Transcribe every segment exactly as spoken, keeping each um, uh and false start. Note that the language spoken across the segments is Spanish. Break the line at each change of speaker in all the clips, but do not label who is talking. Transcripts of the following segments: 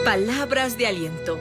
Palabras de aliento.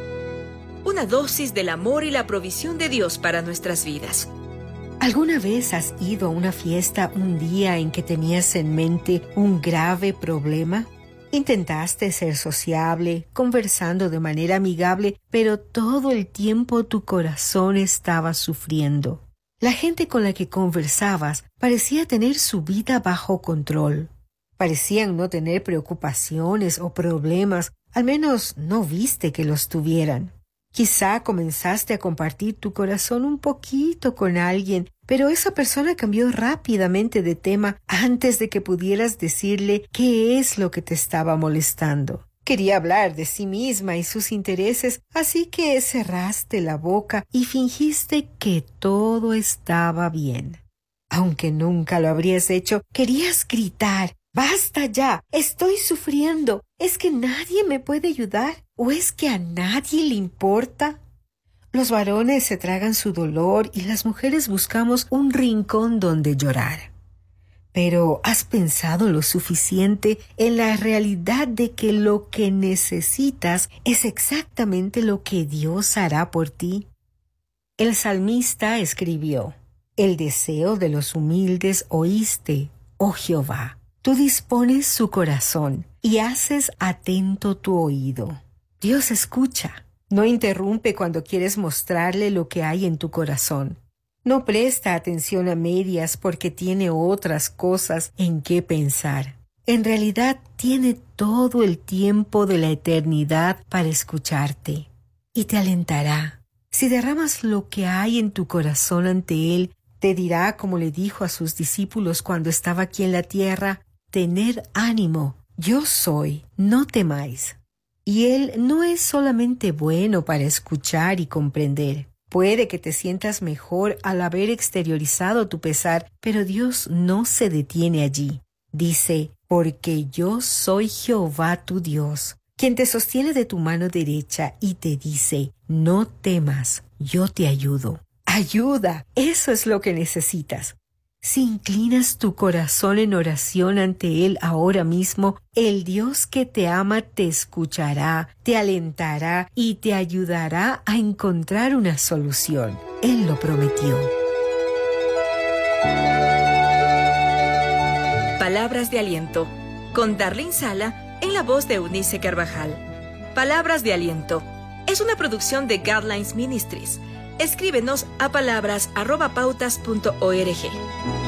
Una dosis del amor y la provisión de Dios para nuestras vidas.
¿Alguna vez has ido a una fiesta un día en que tenías en mente un grave problema? Intentaste ser sociable, conversando de manera amigable, pero todo el tiempo tu corazón estaba sufriendo. La gente con la que conversabas parecía tener su vida bajo control. Parecían no tener preocupaciones o problemas, al menos no viste que los tuvieran. Quizá comenzaste a compartir tu corazón un poquito con alguien, pero esa persona cambió rápidamente de tema antes de que pudieras decirle qué es lo que te estaba molestando. Quería hablar de sí misma y sus intereses, así que cerraste la boca y fingiste que todo estaba bien. Aunque nunca lo habrías hecho, querías gritar: ¡Basta ya! ¡Estoy sufriendo! ¿Es que nadie me puede ayudar? ¿O es que a nadie le importa? Los varones se tragan su dolor y las mujeres buscamos un rincón donde llorar. Pero ¿has pensado lo suficiente en la realidad de que lo que necesitas es exactamente lo que Dios hará por ti? El salmista escribió: El deseo de los humildes oíste, oh Jehová. Tú dispones su corazón y haces atento tu oído. Dios escucha. No interrumpe cuando quieres mostrarle lo que hay en tu corazón. No presta atención a medias porque tiene otras cosas en qué pensar. En realidad tiene todo el tiempo de la eternidad para escucharte y te alentará. Si derramas lo que hay en tu corazón ante Él, te dirá como le dijo a sus discípulos cuando estaba aquí en la tierra: «Tened ánimo, yo soy, no temáis». Y Él no es solamente bueno para escuchar y comprender. Puede que te sientas mejor al haber exteriorizado tu pesar, pero Dios no se detiene allí. Dice: «Porque yo soy Jehová tu Dios, quien te sostiene de tu mano derecha y te dice: no temas, yo te ayudo». Ayuda, eso es lo que necesitas. Si inclinas tu corazón en oración ante Él ahora mismo, el Dios que te ama te escuchará, te alentará y te ayudará a encontrar una solución. Él lo prometió.
Palabras de aliento, con Darlene Sala en la voz de Eunice Carvajal. Palabras de aliento es una producción de Guidelines Ministries. Escríbenos a palabras arroba pautas punto org.